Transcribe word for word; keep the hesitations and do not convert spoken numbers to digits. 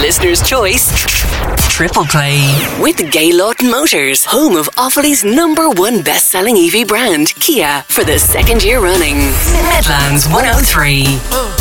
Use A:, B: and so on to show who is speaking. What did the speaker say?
A: listener's choice. Triple Play with Gaylord Motors, home of Offaly's number one best-selling E V brand, Kia, for the second year running. Midlands one oh three.